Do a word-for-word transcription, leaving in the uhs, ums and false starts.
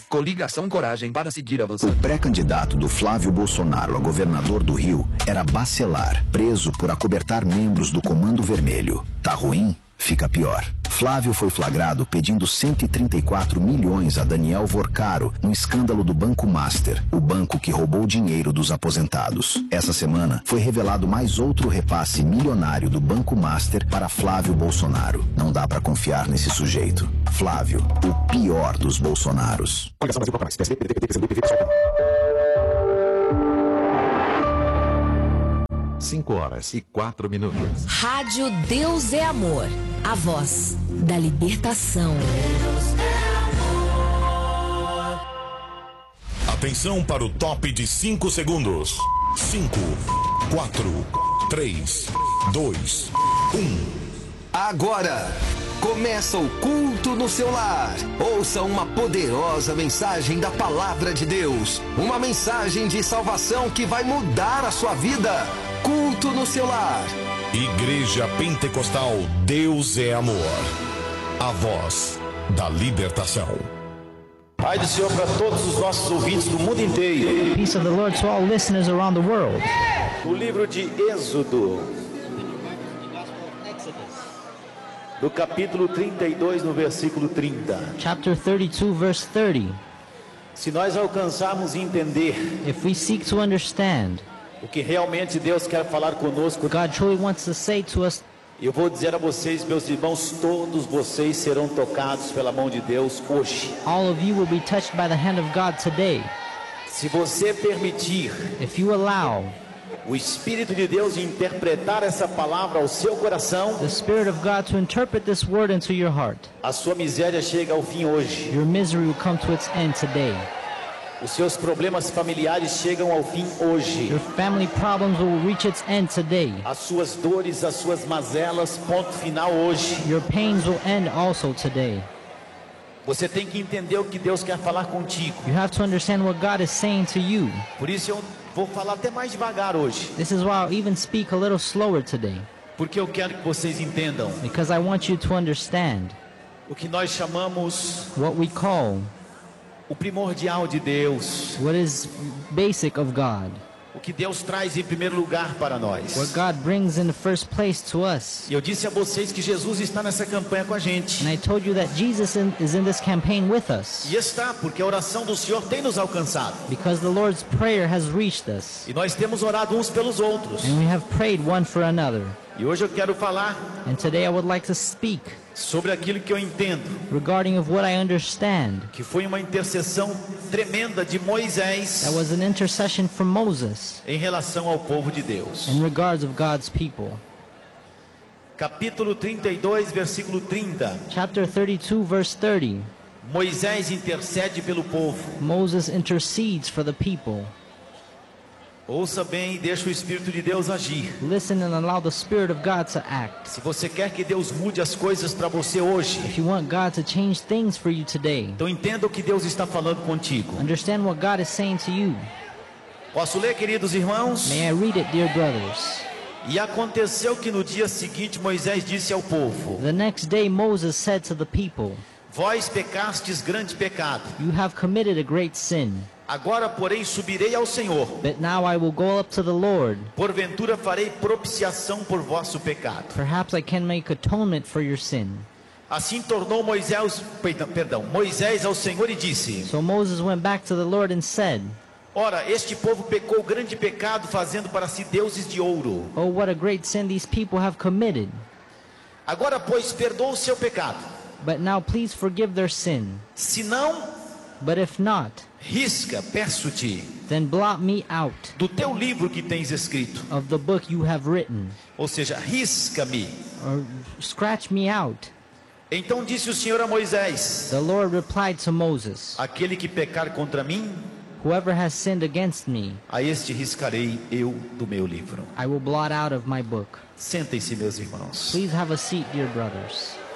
Coligação Coragem para seguir avançando. O pré-candidato do Flávio Bolsonaro a governador do Rio era Bacelar, preso por acobertar membros do Comando Vermelho. Tá ruim? Fica pior. Flávio foi flagrado pedindo cento e trinta e quatro milhões a Daniel Vorcaro no escândalo do Banco Master, o banco que roubou dinheiro dos aposentados. Essa semana foi revelado mais outro repasse milionário do Banco Master para Flávio Bolsonaro. Não dá pra confiar nesse sujeito. Flávio, o pior dos Bolsonaros. Cinco horas e quatro minutos. Rádio Deus é Amor, a voz da libertação. Atenção para o top de cinco segundos. Cinco, quatro, três, dois, um. Agora começa o culto no seu lar. Ouça uma poderosa mensagem da palavra de Deus. Uma mensagem de salvação que vai mudar a sua vida. Culto no seu lar. Igreja Pentecostal Deus é Amor. A voz da libertação. Pai do Senhor para todos os nossos ouvintes do mundo inteiro. Peace of the Lord to all listeners around the world. O livro de Êxodo, do capítulo trinta e dois, no versículo trinta. Chapter thirty-two, verse thirty. Se nós alcançarmos entender If we seek to understand o que realmente Deus quer falar conosco, what God truly wants to say to us, eu vou dizer a vocês, meus irmãos, todos vocês serão tocados pela mão de Deus hoje. all of you will be touched by the hand of God today. Se você permitir If you allow o Espírito de Deus interpretar essa palavra ao seu coração, the Spirit of God to interpret this word into your heart, a sua miséria chega ao fim hoje. your misery will come to its end today. Os seus problemas familiares chegam ao fim hoje. Your family problems will reach its end today. As suas dores, as suas mazelas, ponto final hoje. Your pains will end also today. Você tem que entender o que Deus quer falar contigo. You have to understand what God is saying to you. Por isso eu vou falar até mais devagar hoje, This is why I'll even speak a little slower today, porque eu quero que vocês entendam because I want you to understand o que nós chamamos what we call, o primordial de Deus, what is basic of God, o que Deus traz em primeiro lugar para nós. what God brings in the first place to us. E eu disse a vocês que Jesus está nessa campanha com a gente. And I told you that Jesus in, is in this campaign with us, E está, porque a oração do Senhor tem nos alcançado. because the Lord's prayer has reached us, E nós temos orado uns pelos outros. and we have prayed one for another. E hoje eu quero falar And today I would like to speak sobre aquilo que eu entendo, regarding of what I understand. que foi uma intercessão tremenda de Moisés That was an intercession from Moses em relação ao povo de Deus. in regards of God's people. Capítulo trinta e dois, versículo trinta. Chapter thirty-two, verse thirty. Moisés intercede pelo povo. Moses intercedes for the people. Ouça bem e deixa o Espírito de Deus agir. Listen and allow the Spirit of God to act. Se você quer que Deus mude as coisas para você hoje, If you want God to change things for you today, então entenda o que Deus está falando contigo. understand what God is saying to you. Posso ler, queridos irmãos? May I read it, dear brothers? E aconteceu que no dia seguinte Moisés disse ao povo: The next day Moses said to the people, Vós pecastes grande pecado. You have committed a great sin. Agora, porém, subirei ao Senhor. But now I will go up to the Lord. Porventura farei propiciação por vosso pecado. Perhaps I can make atonement for your sin. Assim tornou Moisés, perdão, perdão, Moisés ao Senhor e disse: So Moses went back to the Lord and said, Ora, este povo pecou grande pecado, fazendo para si deuses de ouro. Oh, what a great sin these people have committed. Agora, pois, perdoa o seu pecado. But now please forgive their sin. Se não, But if not, risca, peço-te, then blot me out do teu livro que tens escrito. of the book you have written, Ou seja, risca-me. or scratch me out. Então disse o Senhor a Moisés: The Lord replied to Moses, Aquele que pecar contra mim, Whoever has sinned against me, a este riscarei eu do meu livro. I will blot out of my book. Sentem-se, meus irmãos. Please have a seat, dear brothers.